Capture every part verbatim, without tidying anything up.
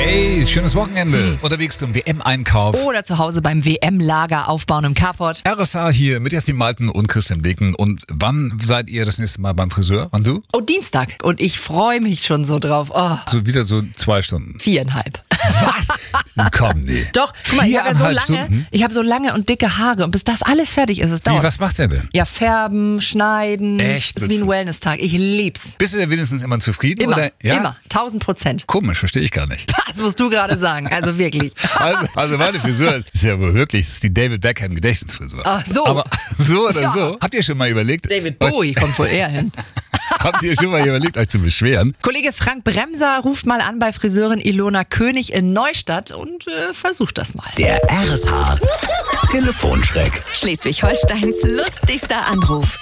Hey, schönes Wochenende. Hm. Unterwegs zum W M-Einkauf. Oder zu Hause beim W M-Lager aufbauen im Carport. R S H hier mit Jasmin Malten und Christian Blicken. Und wann seid ihr das nächste Mal beim Friseur? Wann du? Oh, Dienstag. Und ich freue mich schon so drauf. Oh. So wieder so zwei Stunden. Viereinhalb. Was? Komm, nee. Doch, guck mal, ich habe ja so lange, Stunden? ich habe so lange und dicke Haare. Und bis das alles fertig ist, es dauert. Wie, was macht der denn? Ja, färben, schneiden. Echt? Das ist wie ein Wellness-Tag. Ich lieb's. Bist du denn wenigstens immer zufrieden? Immer, oder? Ja? immer. Tausend Prozent. Komisch, verstehe ich gar nicht. Das musst du gerade sagen. Also wirklich. Also, also meine Frisur ist ja wohl wirklich, das ist die David Beckham Gedächtnisfrisur. Ach so. Aber so oder Ja. so. Habt ihr schon mal überlegt? David Bowie kommt wohl eher hin. Habt ihr schon mal überlegt, euch zu beschweren? Kollege Frank Bremser ruft mal an bei Friseurin Ilona König in Neustadt und äh, versucht das mal. Der R S H Telefonschreck. Schleswig-Holsteins lustigster Anruf.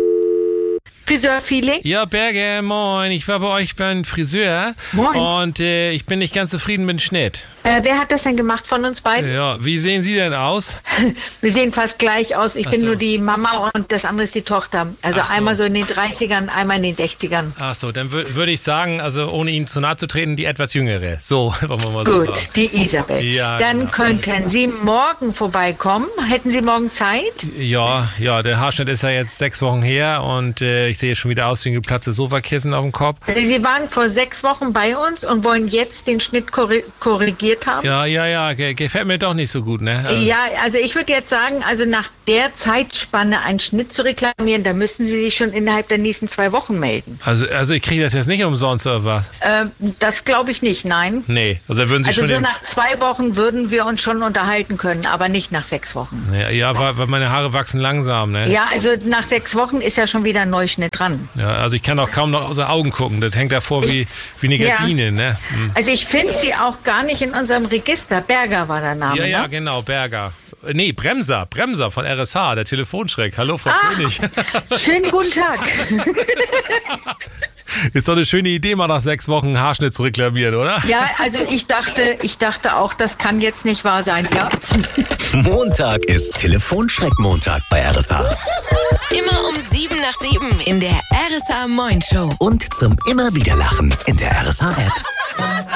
Friseur Feeling? Ja, Berge, moin. Ich war bei euch beim Friseur. Moin. Und äh, ich bin nicht ganz zufrieden mit dem Schnitt. Äh, wer hat das denn gemacht von uns beiden? Ja, wie sehen Sie denn aus? Wir sehen fast gleich aus. Ich Ach bin so. nur die Mama und das andere ist die Tochter. Also Ach so. einmal so in den dreißigern, einmal in den sechzigern. Ach so, dann wür- würde ich sagen, also ohne Ihnen zu nahe zu treten, die etwas jüngere. So, wollen wir mal so Gut, sagen. die Isabel. Ja, Dann genau. könnten Sie morgen vorbeikommen. Hätten Sie morgen Zeit? Ja, ja, der Haarschnitt ist ja jetzt sechs Wochen her und äh, ich sehe schon wieder aus wie ein geplatztes Sofakissen auf dem Kopf. Sie waren vor sechs Wochen bei uns und wollen jetzt den Schnitt korri- korrigiert haben? Ja, ja, ja, ge- gefällt mir doch nicht so gut, ne? Also, Ja, also ich würde jetzt sagen, also nach der Zeitspanne einen Schnitt zu reklamieren, da müssen Sie sich schon innerhalb der nächsten zwei Wochen melden. also, also ich kriege das jetzt nicht umsonst oder was? Ähm, das glaube ich nicht, nein. Nee, also würden Sie Also schon... so den- nach zwei Wochen würden wir uns schon unterhalten können, aber nicht nach sechs Wochen. ja, ja, weil, weil meine Haare wachsen langsam, ne? Ja, also nach sechs Wochen ist ja schon wieder ein Neuschnitt dran. Ja, also ich kann auch kaum noch aus den Augen gucken. Das hängt davor wie, wie eine Ja. Gardine, ne? Hm. Also ich finde sie auch gar nicht in unserem Register. Berger war der Name, Ja, ja, ne? genau, Berger. Äh, Nee, Bremser, Bremser von R S H, der Telefonschreck. Hallo, Frau Ah. König. Schönen guten Tag. Ist doch eine schöne Idee, mal nach sechs Wochen einen Haarschnitt zu reklamieren, oder? Ja, also ich dachte, ich dachte auch, das kann jetzt nicht wahr sein, ja? Montag ist Telefonschreck-Montag bei R S H. Immer um sieben nach sieben in der R S H Moin Show. Und zum immer wieder Lachen in der R S H-App.